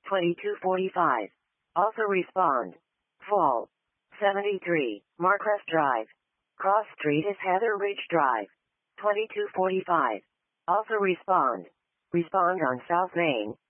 2245. Also respond. Fall. 73, Marcrest Drive. Cross Street is Heather Ridge Drive. 2245. Also respond. Respond on South Main.